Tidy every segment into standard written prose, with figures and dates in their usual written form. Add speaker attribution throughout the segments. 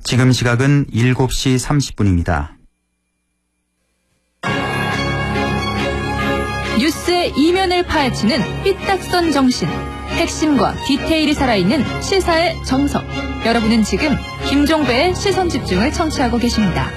Speaker 1: 지금 시각은 7시 30분입니다.
Speaker 2: 뉴스의 이면을 파헤치는 삐딱선 정신. 핵심과 디테일이 살아있는 시사의 정석. 여러분은 지금 김종배의 시선집중을 청취하고 계십니다.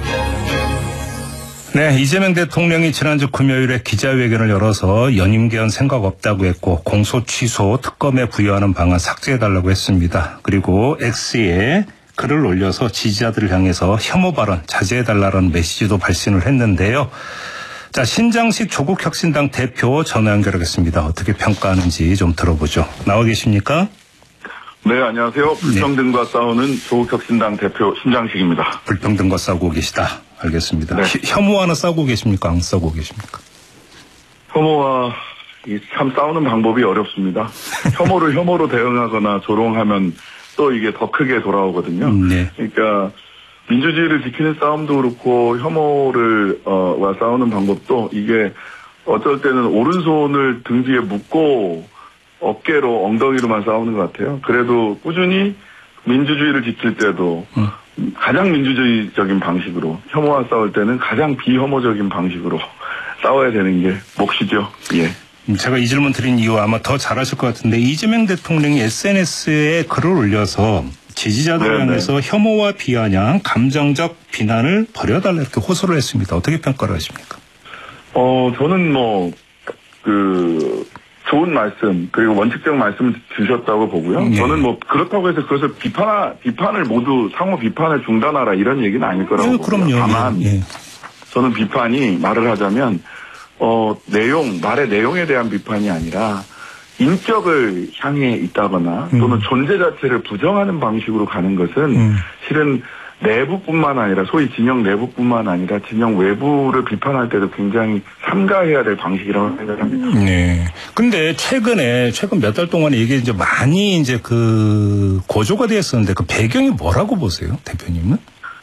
Speaker 3: 네, 이재명 대통령이 지난주 금요일에 기자회견을 열어서 연임 개헌 생각 없다고 했고 공소 취소 특검에 부여하는 방안 삭제해달라고 했습니다. 그리고 X에 글을 올려서 지지자들을 향해서 혐오 발언 자제해달라는 메시지도 발신을 했는데요. 자, 신장식 조국혁신당 대표 전화 연결하겠습니다. 어떻게 평가하는지 좀 들어보죠. 나와 계십니까?
Speaker 4: 네, 안녕하세요. 불평등과 싸우는 조국혁신당 대표 신장식입니다.
Speaker 3: 불평등과 싸우고 계시다. 알겠습니다.
Speaker 4: 네.
Speaker 3: 혐오와는 싸우고 계십니까? 안 싸우고 계십니까?
Speaker 4: 혐오와 참 싸우는 방법이 어렵습니다. 혐오를 혐오로 대응하거나 조롱하면 또 이게 더 크게 돌아오거든요.
Speaker 3: 네.
Speaker 4: 그러니까 민주주의를 지키는 싸움도 그렇고 혐오와 싸우는 방법도 이게 어쩔 때는 오른손을 등 뒤에 묶고 어깨로 엉덩이로만 싸우는 것 같아요. 그래도 꾸준히 민주주의를 지킬 때도 가장 민주주의적인 방식으로, 혐오와 싸울 때는 가장 비혐오적인 방식으로 싸워야 되는 게 몫이죠. 예.
Speaker 3: 제가 이 질문 드린 이유 아마 더 잘하실 것 같은데, 이재명 대통령이 SNS에 글을 올려서 지지자들을 향해서 혐오와 비아냥, 감정적 비난을 버려달라 이렇게 호소를 했습니다. 어떻게 평가를 하십니까?
Speaker 4: 저는 좋은 말씀, 그리고 원칙적 말씀을 주셨다고 보고요.
Speaker 3: 예.
Speaker 4: 저는 그렇다고 해서 그것을 비판을 모두 상호 비판을 중단하라 이런 얘기는 아닐 거라고 보고요.
Speaker 3: 그럼요.
Speaker 4: 다만,
Speaker 3: 예.
Speaker 4: 저는 비판이 말을 하자면, 말의 내용에 대한 비판이 아니라, 인격을 향해 있다거나 또는 존재 자체를 부정하는 방식으로 가는 것은 실은 내부뿐만 아니라 소위 진영 내부뿐만 아니라 진영 외부를 비판할 때도 굉장히 삼가해야 될 방식이라고 생각합니다.
Speaker 3: 네. 근데 최근 몇 달 동안에 이게 이제 많이 이제 고조가 되었었는데 그 배경이 뭐라고 보세요, 대표님은?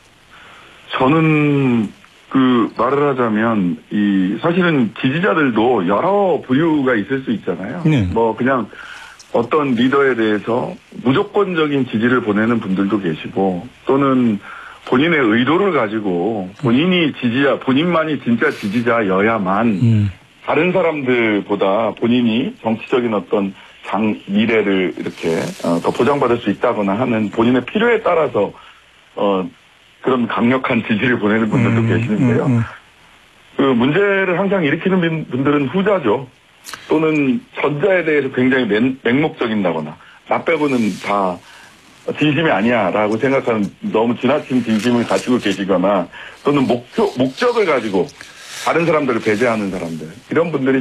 Speaker 4: 저는 말을 하자면 사실은 지지자들도 여러 부류가 있을 수 있잖아요.
Speaker 3: 네.
Speaker 4: 그냥 어떤 리더에 대해서 무조건적인 지지를 보내는 분들도 계시고 또는 본인의 의도를 가지고 본인만이 진짜 지지자여야만 다른 사람들보다 본인이 정치적인 어떤 미래를 이렇게 더 보장받을 수 있다거나 하는 본인의 필요에 따라서 그런 강력한 지지를 보내는 분들도 계시는데요. 문제를 항상 일으키는 분들은 후자죠. 또는 전자에 대해서 굉장히 맹목적인다거나 나 빼고는 다 진심이 아니야라고 생각하는 너무 지나친 진심을 가지고 계시거나 또는 목적을 가지고 다른 사람들을 배제하는 사람들, 이런 분들이